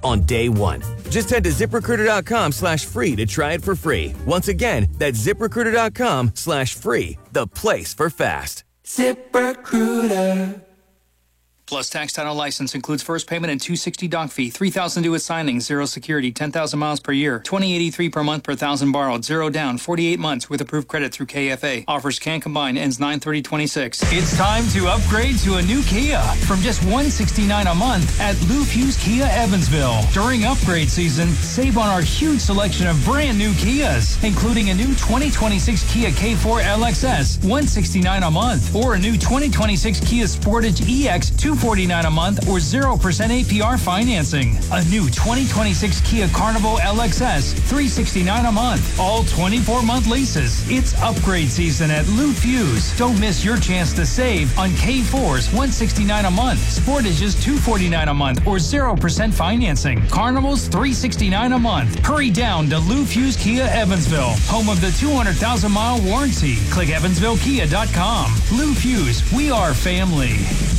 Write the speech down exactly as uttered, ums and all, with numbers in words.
on day one. Just head to ZipRecruiter.com slash free to try it for free. Once again, that's ZipRecruiter.com slash free, the place for fast. ZipRecruiter. Plus tax title license includes first payment and two hundred sixty doc fee, three thousand due at signing, zero security, ten thousand miles per year, twenty eighty-three per month per thousand borrowed, zero down, forty-eight months with approved credit through K F A. Offers can combine, ends nine thirty twenty-six. It's time to upgrade to a new Kia from just one hundred sixty-nine dollars a month at Lou Fuse Kia Evansville. During upgrade season, save on our huge selection of brand new Kias, including a new twenty twenty-six Kia K four L X S, one hundred sixty-nine dollars a month, or a new twenty twenty-six Kia Sportage E X, two hundred forty-nine dollars a month, or zero percent A P R financing. A new twenty twenty-six Kia Carnival L X S, three hundred sixty-nine dollars a month, all twenty-four month leases. It's upgrade season at Lou Fuse. Don't miss your chance to save on K fours, one hundred sixty-nine dollars a month, Sportages, two hundred forty-nine dollars a month, or zero percent financing. Carnivals, three hundred sixty-nine dollars a month. Hurry down to Lou Fuse Kia Evansville, home of the two hundred thousand mile warranty. Click Evansville Kia dot com. Lou Fuse, we are family.